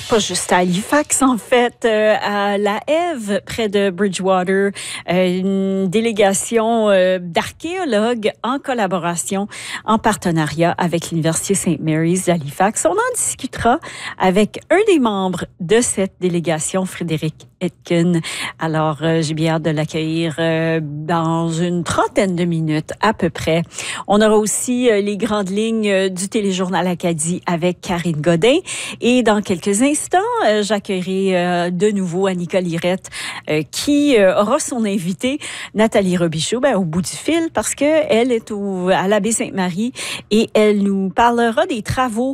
Pas juste à Halifax, en fait, à La Hève, près de Bridgewater, une délégation d'archéologues en collaboration, en partenariat avec l'Université St. Mary's d'Halifax. On en discutera avec un des membres de cette délégation, Frédéric Etkin. Alors, j'ai bien hâte de l'accueillir dans une trentaine de minutes à peu près. On aura aussi les grandes lignes du téléjournal Acadie avec Karine Godin. Et dans quelques instants, j'accueillerai de nouveau Annika Lirette qui aura son invitée, Nathalie Robichaud, au bout du fil parce qu'elle est à l'Abbé Sainte-Marie et elle nous parlera des travaux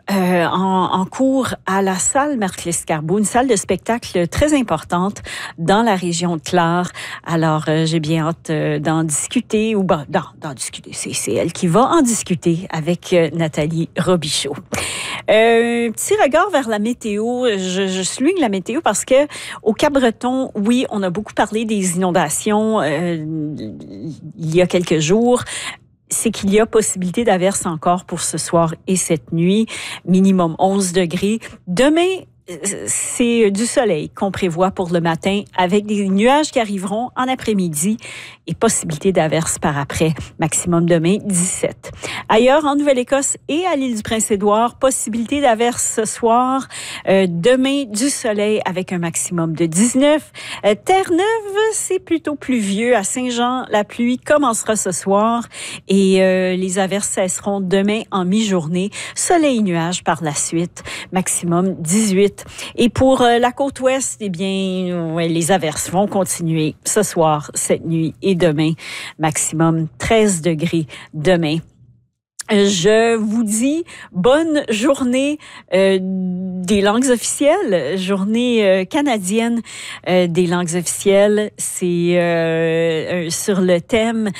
en cours à la salle Marc-Lescarbot, une salle de spectacle très importante dans la région de Clare. Alors, j'ai bien hâte d'en discuter, d'en discuter. C'est elle qui va en discuter avec Nathalie Robichaud. Petit regard vers la météo. Je souligne la météo parce que au Cap-Breton, oui, on a beaucoup parlé des inondations il y a quelques jours. C'est qu'il y a possibilité d'averse encore pour ce soir et cette nuit, minimum 11 degrés. Demain, c'est du soleil qu'on prévoit pour le matin avec des nuages qui arriveront en après-midi et possibilité d'averse par après. Maximum demain, 17. Ailleurs, en Nouvelle-Écosse et à l'île du Prince-Édouard, possibilité d'averse ce soir. Demain, du soleil avec un maximum de 19. Terre-Neuve, c'est plutôt pluvieux. À Saint-Jean, la pluie commencera ce soir et les averses cesseront demain en mi-journée. Soleil et nuages par la suite. Maximum 18. Et pour la côte ouest, eh bien, les averses vont continuer ce soir, cette nuit et demain. Maximum 13 degrés demain. Je vous dis bonne journée des langues officielles, journée canadienne des langues officielles. C'est sur le thème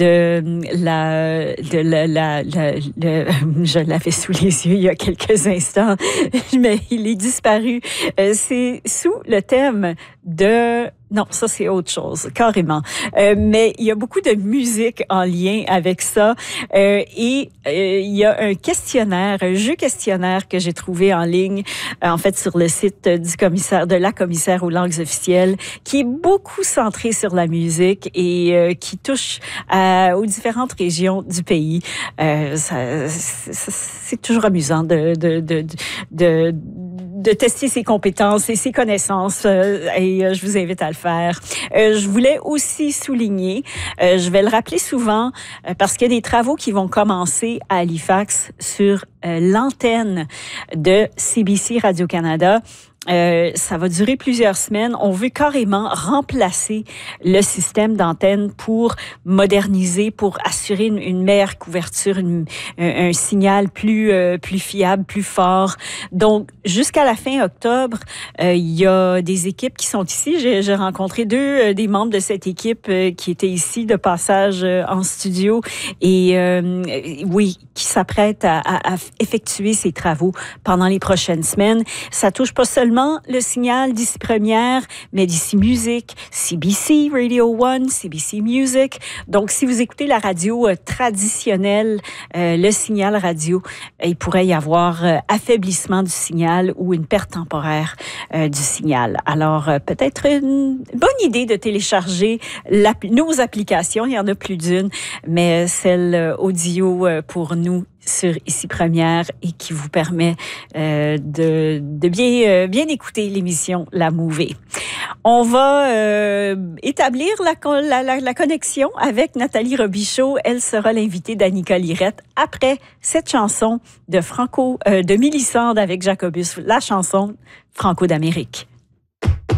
je l'avais sous les yeux il y a quelques instants, mais il est disparu. C'est sous le thème non, ça c'est autre chose, carrément. Mais il y a beaucoup de musique en lien avec ça. Et il y a un jeu questionnaire que j'ai trouvé en ligne, en fait sur le site de la commissaire aux langues officielles, qui est beaucoup centré sur la musique et qui touche aux différentes régions du pays. C'est toujours amusant de tester ses compétences et ses connaissances et je vous invite à le faire. Je voulais aussi souligner, je vais le rappeler souvent parce qu'il y a des travaux qui vont commencer à Halifax sur l'antenne de CBC Radio-Canada. Ça va durer plusieurs semaines. On veut carrément remplacer le système d'antenne pour moderniser, pour assurer une meilleure couverture, un signal plus fiable, plus fort. Donc, jusqu'à la fin octobre, il y a des équipes qui sont ici. J'ai rencontré deux des membres de cette équipe qui étaient ici de passage en studio et oui, qui s'apprêtent à effectuer ces travaux pendant les prochaines semaines. Ça touche pas seulement le signal d'ici première, mais d'ici musique, CBC Radio 1, CBC Music. Donc, si vous écoutez la radio traditionnelle, le signal radio, il pourrait y avoir affaiblissement du signal ou une perte temporaire du signal. Alors, peut-être une bonne idée de télécharger nos applications. Il y en a plus d'une, mais celle audio pour nous sur Ici Première et qui vous permet de bien écouter l'émission La Mouvée. On va établir la connexion avec Nathalie Robichaud. Elle sera l'invitée d'Annika Lirette après cette chanson de Mélissande avec Jacobus, la chanson Franco d'Amérique.